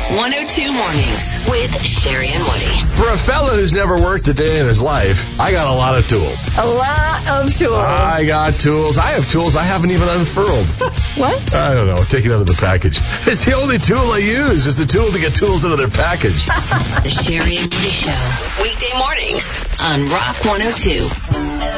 102 Mornings with Sherry and Woody. For a fella who's never worked a day in his life, I got a lot of tools. A lot of tools. I got tools. I have tools I haven't even unfurled. What? I don't know. Take it out of the package. It's the only tool I use. It's the tool to get tools out of their package. The Sherry and Woody Show. Weekday mornings on Rock 102.